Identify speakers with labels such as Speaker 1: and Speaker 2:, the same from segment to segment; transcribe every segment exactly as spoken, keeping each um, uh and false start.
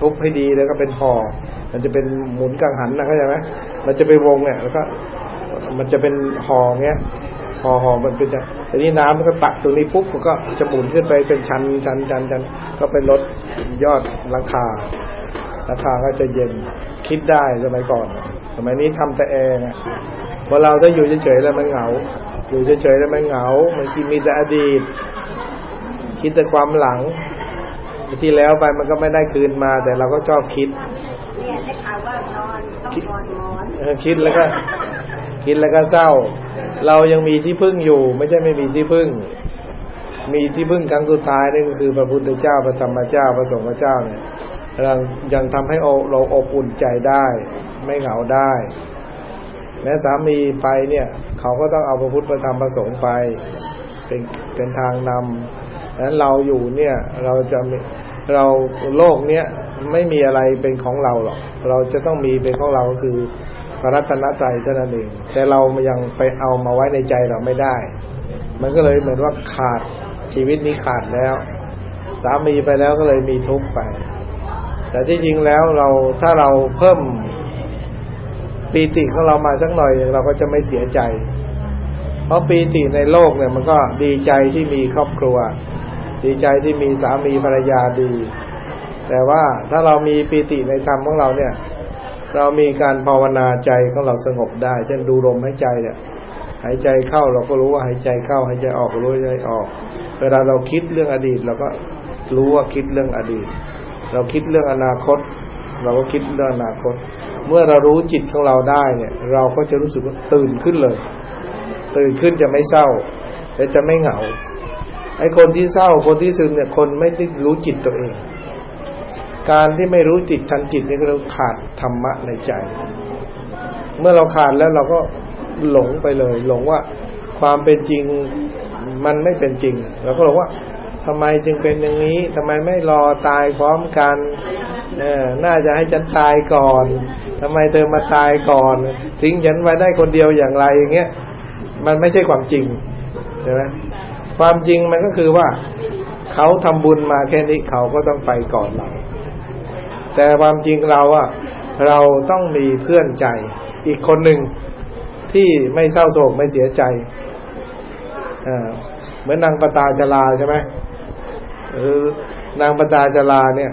Speaker 1: ทุบให้ดีแล้วก็เป็นห่อมันจะเป็นหมุนกังหันนะเข้าใจไหมมันจะไปวงเนี่ยแล้วก็มันจะเป็นห่อเงี้ยห่อห่อมันเป็นจะแต่นี้น้ำมันก็ตักตรงนี้ปุ๊บมันก็จะหมุนขึ้นไปเป็นชั้นชั้นชั้นชั้นก็ไปลดยอดราคาราคาก็จะเย็นคิดได้สมัยก่อนสมัยนี้ทำแต่แอร์ไงพอเราถ้าอยู่เฉยๆแล้วมันเหงาอยู่เฉยๆแล้วมันเหงามันคิดมีแต่อดีตคิดแต่ความหลังที่แล้วไปมันก็ไม่ได้คืนมาแต่เราก็ชอบคิด
Speaker 2: เนี่ยได้ข่าวว่านอนต้องนอนนอน
Speaker 1: คิดแล้วก็คิดแล้วก็เศร้าเรายังมีที่พึ่งอยู่ไม่ใช่ไม่มีที่พึ่งมีที่พึ่งครั้งสุดท้ายนี่ก็คือพระพุทธเจ้าพระธรรมเจ้าพระสงฆ์เจ้าเนี่ยเรายังทำให้เราอบอุ่นใจได้ไม่เหงาได้แม้สามีไปเนี่ยเขาก็ต้องเอาพระพุทธพระธรรมพระสงฆ์ไปเป็นเป็นทางนำนั้นเราอยู่เนี่ยเราจะเราโลกเนี้ยไม่มีอะไรเป็นของเราหรอกเราจะต้องมีเป็นของเราก็คือพระรัตนตรัยเท่านั้นเองแต่เรายังไปเอามาไว้ในใจเราไม่ได้มันก็เลยเหมือนว่าขาดชีวิตนี้ขาดแล้วสามีไปแล้วก็เลยมีทุกข์ไปแต่ที่จริงแล้วเราถ้าเราเพิ่มปีติของเรามาสักหน่อยเราก็จะไม่เสียใจเพราะปีติในโลกเนี่ยมันก็ดีใจที่มีครอบครัวดีใจที่มีสามีภรรยาดีแต่ว่าถ้าเรามีปีติในธรรมของเราเนี่ยเรามีการภาวนาใจของเราสงบได้เช่นดูลมหายใจเนี่ยหายใจเข้าเราก็รู้ว่าหายใจเข้าหายใจออกรู้ว่าหายใจออกเวลาเราคิดเรื่องอดีตเราก็รู้ว่าคิดเรื่องอดีตเราคิดเรื่องอนาคตเราก็คิดเรื่องอนาคตเมื่อเรารู้จิตของเราได้เนี่ยเราก็จะรู้สึกว่าตื่นขึ้นเลยตื่นขึ้นจะไม่เศร้าและจะไม่เหงาไอ้คนที่เศร้าคนที่ซึมเนี่ยคนไม่ได้รู้จิตตัวเองการที่ไม่รู้จิตทันจิตนี่ก็เราขาดธรรมะในใจเมื่อเราขาดแล้วเราก็หลงไปเลยหลงว่าความเป็นจริงมันไม่เป็นจริงเราก็บอกว่าทำไมจึงเป็นอย่างนี้ทำไมไม่รอตายพร้อมกันเออน่าจะให้ฉันตายก่อนทำไมเธอมาตายก่อนทิ้งฉันไว้ได้คนเดียวอย่างไรอย่างเงี้ยมันไม่ใช่ความจริงใช่ไหมความจริงมันก็คือว่าเขาทำบุญมาแค่นี้เขาก็ต้องไปก่อนเราแต่ความจริงเราอะเราต้องมีเพื่อนใจอีกคนหนึ่งที่ไม่เศร้าโศกไม่เสียใจอ่าเหมือนนางปตาจราใช่ไหมเออนางปตาจราเนี่ย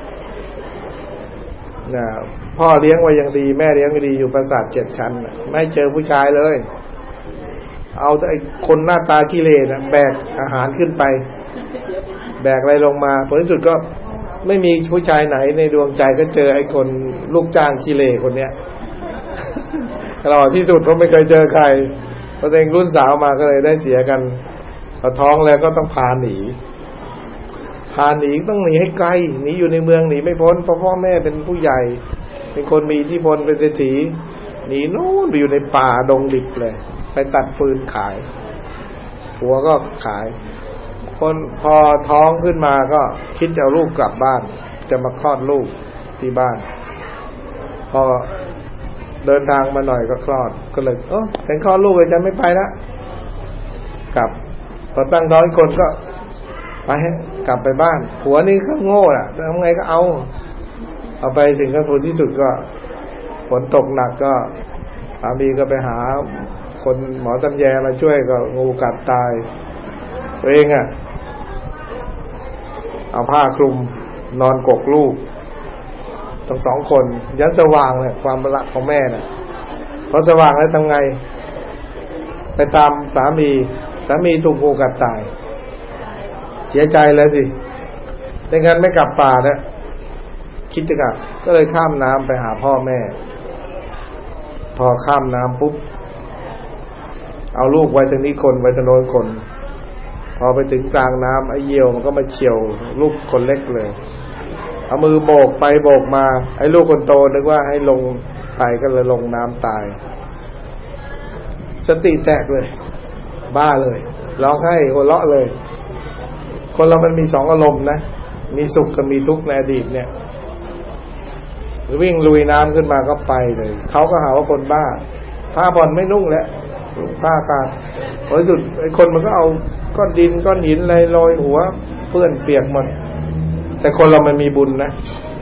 Speaker 1: นะพ่อเลี้ยงไว้ยังดีแม่เลี้ยงก็ดีอยู่ปราสาทเจ็ดชั้นไม่เจอผู้ชายเลยเอาแต่ไอ้คนหน้าตาขี้เหร่นะแบกอาหารขึ้นไปแบกอะไรลงมาผลที่สุดก็ไม่มีผู้ชายไหนในดวงใจก็เจอไอ้คนลูกจ้างขี้เหร่คนเนี้ยตลอดที่สุดเพราะไม่เคยเจอใครพอตัวเองรุ่นสาวมาก็เลยได้เสียกันพอท้องแล้วก็ต้องพาหนีพาหนีต้องหนีให้ไกลหนีอยู่ในเมืองหนีไม่พ้นเพราะพ่อแม่เป็นผู้ใหญ่เป็นคนมีอิทธิพลเป็นเศรษฐีหนีนู่นไปอยู่ในป่าดงดิบเลยไปตัดฟืนขายผัวก็ขายคนพอท้องขึ้นมาก็คิดจะเอาลูกกลับบ้านจะมาคลอดลูกที่บ้านพอเดินทางมาหน่อยก็คลอดก็เลยเออฉันคลอดลูกเลยฉันไม่ไปละกลับพอตั้งท้องอีกคนก็ไปกลับไปบ้านผัวนี่ก็โง่น่ะทำไงก็เอาเอาไปถึงก็ผลที่สุดก็ฝนตกหนักก็สามีก็ไปหาคนหมอตำแยมาช่วยก็งูกัดตายตัวเองอ่ะเอาผ้าคลุมนอนกกลูกทั้งสองคนยันสว่างเลยความรักของแม่น่ะพอสว่างแล้วทำไงไปตามสามีสามีถูกงูกัดตายเสียใจแล้วสิแต่งั้นไม่กลับป่าแล้วคิดจะกลับก็เลยข้ามน้ำไปหาพ่อแม่พอข้ามน้ำปุ๊บเอาลูกไว้ทางนี้คนไว้ทางโน้นคนพอไปถึงกลางน้ำไอ้เหยี่ยวมันก็มาเฉี่ยวลูกคนเล็กเลยเอามือโบกไปโบกมาไอ้ลูกคนโตนึกว่าให้ลงไปก็เลยลงน้ำตายสติแตกเลยบ้าเลยร้องไห้หัวเราะเลยคนเรามันมีสองอารมณ์นะมีสุขกับมีทุกข์ในอดีตเนี่ยวิ่งลุยน้ำขึ้นมาก็ไปเลยเขาก็หาว่าคนบ้าผ้าผ่อนไม่นุ่งแล้วผ้าขาดผลสุดไอ้คนมันก็เอาก้อนดินก้อนหินอะไรโรยหัวเปื้อนเปียกหมดแต่คนเรามันมีบุญนะ